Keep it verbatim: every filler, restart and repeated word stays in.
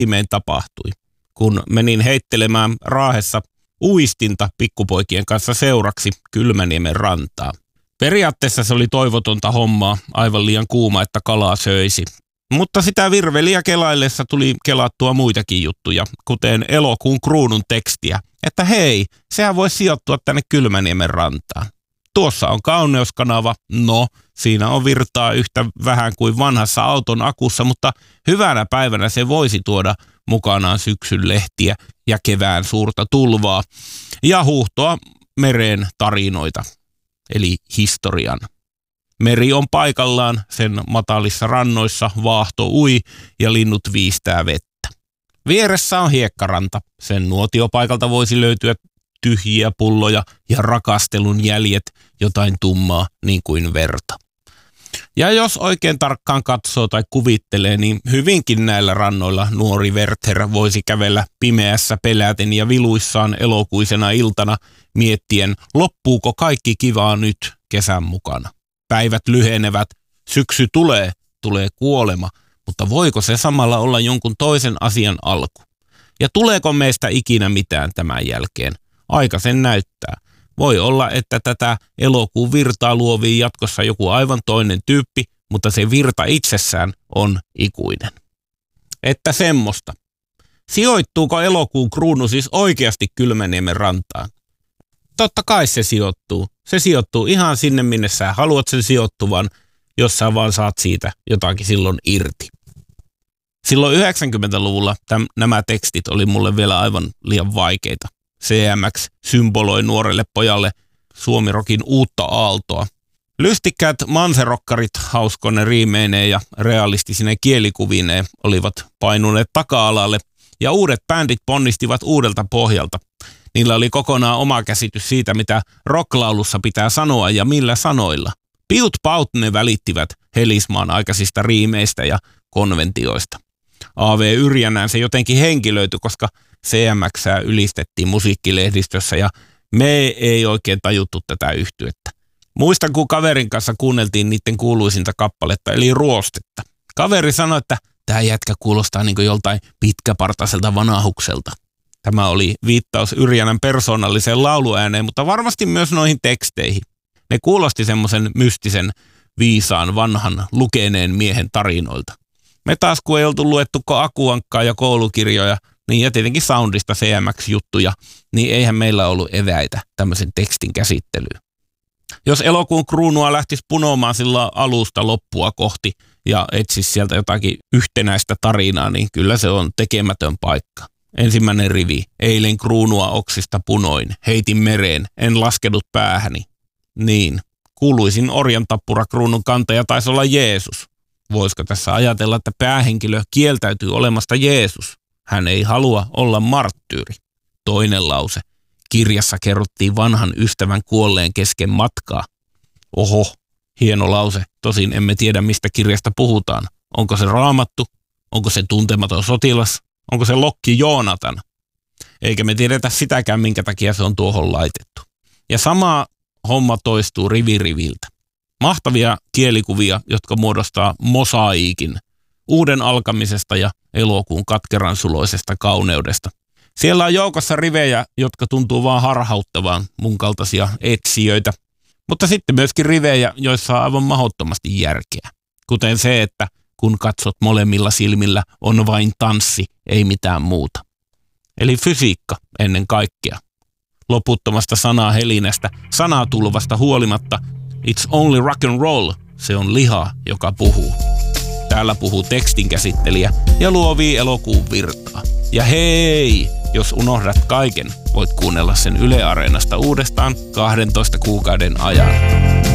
ihmeen tapahtui, kun menin heittelemään Raahessa uistinta pikkupoikien kanssa seuraksi Kylmäniemen rantaa. Periaatteessa se oli toivotonta hommaa, aivan liian kuuma, että kalaa söisi. Mutta sitä virveliä kelaillessa tuli kelattua muitakin juttuja, kuten elokuun kruunun tekstiä, että hei, sehän voisi sijoittua tänne Kylmäniemen rantaan. Tuossa on kauneuskanava, no siinä on virtaa yhtä vähän kuin vanhassa auton akussa, mutta hyvänä päivänä se voisi tuoda mukanaan syksyn lehtiä ja kevään suurta tulvaa ja huuhtoa mereen tarinoita, eli historian. Meri on paikallaan, sen matalissa rannoissa vaahto ui ja linnut viistää vettä. Vieressä on hiekkaranta, sen nuotiopaikalta voisi löytyä tyhjiä pulloja ja rakastelun jäljet, jotain tummaa niin kuin verta. Ja jos oikein tarkkaan katsoo tai kuvittelee, niin hyvinkin näillä rannoilla nuori Werther voisi kävellä pimeässä peläten ja viluissaan elokuisena iltana miettien, loppuuko kaikki kivaa nyt kesän mukana. Päivät lyhenevät, syksy tulee, tulee kuolema, mutta voiko se samalla olla jonkun toisen asian alku? Ja tuleeko meistä ikinä mitään tämän jälkeen? Aika sen näyttää. Voi olla, että tätä elokuun virtaa luovii jatkossa joku aivan toinen tyyppi, mutta se virta itsessään on ikuinen. Että semmoista. Sijoittuuko elokuun kruunu siis oikeasti Kylmäniemen rantaan? Totta kai se sijoittuu. Se sijoittuu ihan sinne, minne sä haluat sen sijoittuvan, jos sä vaan saat siitä jotakin silloin irti. Silloin yhdeksänkymmentäluvulla täm, nämä tekstit oli mulle vielä aivan liian vaikeita. C M X symboloi nuorelle pojalle suomirokin uutta aaltoa. Lystikkäät manserokkarit hauskone riimeineen ja realistisine kielikuvineen olivat painuneet taka-alalle ja uudet bändit ponnistivat uudelta pohjalta. Niillä oli kokonaan oma käsitys siitä, mitä rocklaulussa pitää sanoa ja millä sanoilla. Piut paut ne välittivät Helismaan aikaisista riimeistä ja konventioista. A V Yrjänään se jotenkin henkilöityi, koska C M X:ää ylistettiin musiikkilehdistössä ja me ei oikein tajuttu tätä yhtyettä. Muistan, kun kaverin kanssa kuunneltiin niiden kuuluisinta kappaletta, eli Ruostetta. Kaveri sanoi, että tämä jätkä kuulostaa niin kuin joltain pitkäpartaiselta vanahukselta. Tämä oli viittaus Yrjänän persoonalliseen lauluääneen, mutta varmasti myös noihin teksteihin. Ne kuulosti semmoisen mystisen, viisaan, vanhan, lukeneen miehen tarinoilta. Me taas, kun ei oltu luettuko Akuankkaa ja koulukirjoja, niin ja tietenkin Soundista C M X-juttuja, niin eihän meillä ollut eväitä tämmöisen tekstin käsittelyyn. Jos elokuun kruunua lähtisi punomaan sillä alusta loppua kohti ja etsisi sieltä jotakin yhtenäistä tarinaa, niin kyllä se on tekemätön paikka. Ensimmäinen rivi. Eilen kruunua oksista punoin. Heitin mereen. En laskenut päähäni. Niin. Kuuluisin orjantappura kruunun kantaja taisi olla Jeesus. Voisiko tässä ajatella, että päähenkilö kieltäytyy olemasta Jeesus? Hän ei halua olla marttyyri. Toinen lause. Kirjassa kerrottiin vanhan ystävän kuolleen kesken matkaa. Oho, hieno lause. Tosin emme tiedä, mistä kirjasta puhutaan. Onko se Raamattu? Onko se Tuntematon sotilas? Onko se Lokki Joonatan? Eikä me tiedetä sitäkään, minkä takia se on tuohon laitettu. Ja sama homma toistuu riviriviltä. Mahtavia kielikuvia, jotka muodostaa mosaiikin uuden alkamisesta ja elokuun katkeran suloisesta kauneudesta. Siellä on joukossa rivejä, jotka tuntuu vaan harhauttavan mun kaltaisia etsijöitä, mutta sitten myöskin rivejä, joissa on aivan mahdottomasti järkeä. Kuten se, että kun katsot molemmilla silmillä, on vain tanssi, ei mitään muuta. Eli fysiikka ennen kaikkea. Loputtomasta sanaa helinästä, sanatulvasta huolimatta, it's only rock and roll, se on liha, joka puhuu. Täällä puhuu tekstinkäsittelijä ja luovii elokuun virtaa. Ja hei, jos unohdat kaiken, voit kuunnella sen Yle Areenasta uudestaan kahdentoista kuukauden ajan.